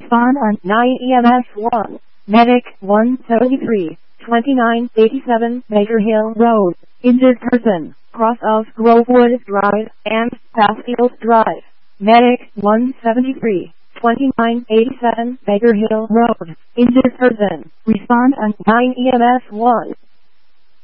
Respond on 9 EMS 1. Medic 173, 2987 Baker Hill Road. Injured person, cross of Grovewood Drive and Passfield Drive. Medic 173, 2987 Baker Hill Road. Injured person. Respond on 9 EMS 1.